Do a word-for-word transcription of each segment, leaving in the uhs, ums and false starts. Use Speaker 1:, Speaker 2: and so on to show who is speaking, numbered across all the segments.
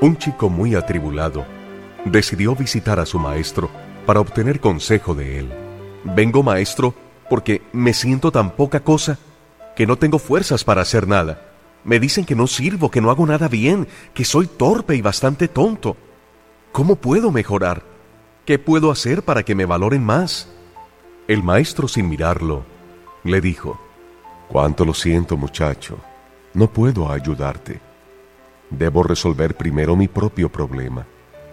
Speaker 1: Un chico muy atribulado decidió visitar a su maestro para obtener consejo de él. Vengo, maestro, porque me siento tan poca cosa que no tengo fuerzas para hacer nada. Me dicen que no sirvo, que no hago nada bien, que soy torpe y bastante tonto. ¿Cómo puedo mejorar? ¿Qué puedo hacer para que me valoren más? El maestro, sin mirarlo, le dijo:
Speaker 2: Cuánto lo siento, muchacho. No puedo ayudarte. Debo resolver primero mi propio problema.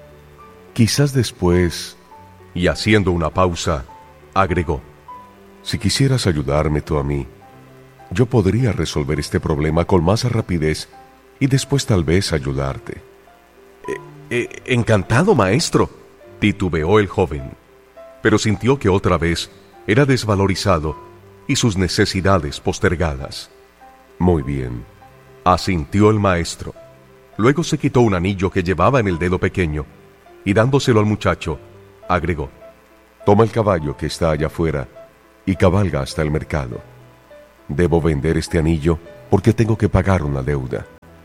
Speaker 2: Quizás después...
Speaker 1: Y haciendo una pausa, agregó:
Speaker 2: Si quisieras ayudarme tú a mí, yo podría resolver este problema con más rapidez y después tal vez ayudarte.
Speaker 1: Eh, eh, encantado, maestro, titubeó el joven, pero sintió que otra vez era desvalorizado y sus necesidades postergadas.
Speaker 2: Muy bien,
Speaker 1: asintió el maestro. Luego se quitó un anillo que llevaba en el dedo pequeño y dándoselo al muchacho, agregó:
Speaker 2: Toma el caballo que está allá afuera y cabalga hasta el mercado. Debo vender este anillo porque tengo que pagar una deuda.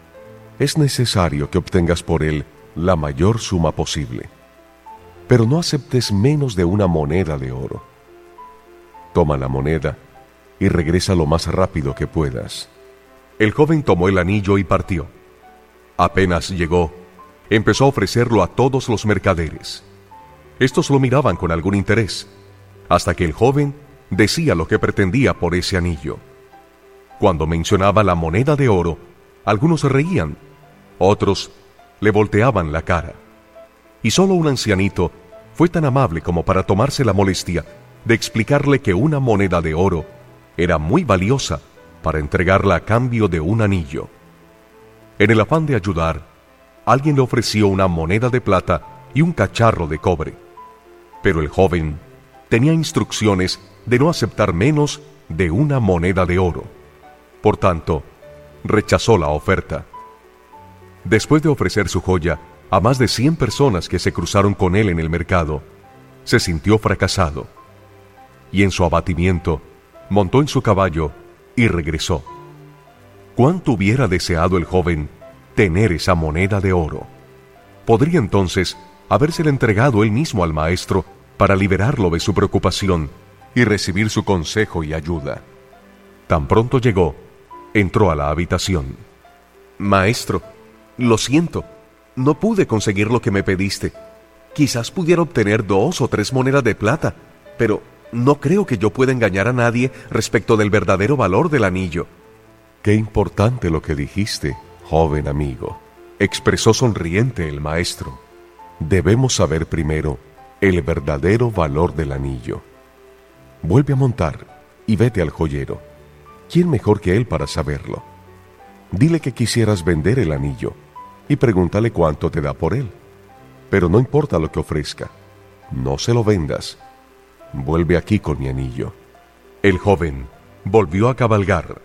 Speaker 2: Es necesario que obtengas por él la mayor suma posible, pero no aceptes menos de una moneda de oro. Toma la moneda y regresa lo más rápido que puedas.
Speaker 1: El joven tomó el anillo y partió. Apenas llegó, empezó a ofrecerlo a todos los mercaderes. Estos lo miraban con algún interés, hasta que el joven decía lo que pretendía por ese anillo. Cuando mencionaba la moneda de oro, algunos se reían, otros le volteaban la cara. Y solo un ancianito fue tan amable como para tomarse la molestia de explicarle que una moneda de oro era muy valiosa para entregarla a cambio de un anillo. En el afán de ayudar, alguien le ofreció una moneda de plata y un cacharro de cobre. Pero el joven tenía instrucciones de no aceptar menos de una moneda de oro. Por tanto, rechazó la oferta. Después de ofrecer su joya a más de cien personas que se cruzaron con él en el mercado, se sintió fracasado. Y en su abatimiento, montó en su caballo y regresó. ¿Cuánto hubiera deseado el joven tener esa moneda de oro? Podría entonces habérsela entregado él mismo al maestro para liberarlo de su preocupación y recibir su consejo y ayuda. Tan pronto llegó, entró a la habitación. Maestro, lo siento, no pude conseguir lo que me pediste. Quizás pudiera obtener dos o tres monedas de plata, pero no creo que yo pueda engañar a nadie respecto del verdadero valor del anillo.
Speaker 2: Qué importante lo que dijiste, joven amigo, expresó sonriente el maestro. Debemos saber primero el verdadero valor del anillo. Vuelve a montar y vete al joyero. ¿Quién mejor que él para saberlo? Dile que quisieras vender el anillo y pregúntale cuánto te da por él. Pero no importa lo que ofrezca, no se lo vendas. Vuelve aquí con mi anillo.
Speaker 1: El joven volvió a cabalgar.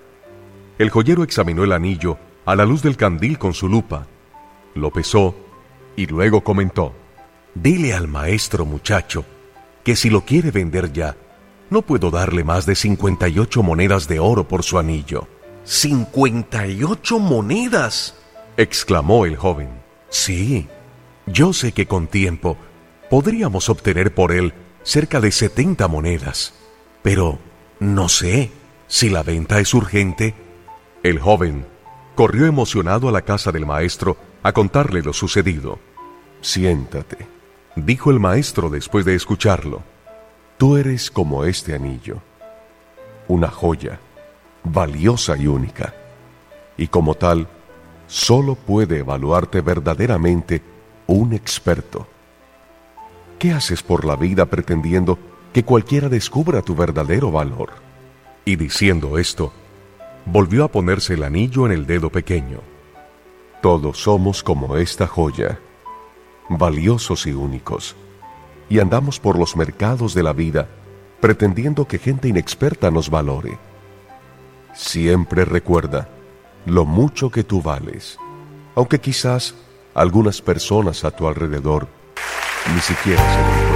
Speaker 1: El joyero examinó el anillo a la luz del candil con su lupa, lo pesó y luego comentó: Dile al maestro, muchacho, que si lo quiere vender ya, no puedo darle más de cincuenta y ocho monedas de oro por su anillo. ¿Cincuenta y ocho monedas?, exclamó el joven. Sí, yo sé que con tiempo podríamos obtener por él cerca de setenta monedas, pero no sé si la venta es urgente. El joven corrió emocionado a la casa del maestro a contarle lo sucedido.
Speaker 2: Siéntate,
Speaker 1: dijo el maestro después de escucharlo.
Speaker 2: Tú eres como este anillo, una joya, valiosa y única, y como tal, solo puede evaluarte verdaderamente un experto. ¿Qué haces por la vida pretendiendo que cualquiera descubra tu verdadero valor?
Speaker 1: Y diciendo esto, volvió a ponerse el anillo en el dedo pequeño.
Speaker 2: Todos somos como esta joya, valiosos y únicos, y andamos por los mercados de la vida pretendiendo que gente inexperta nos valore. Siempre recuerda lo mucho que tú vales, aunque quizás algunas personas a tu alrededor ni siquiera se lo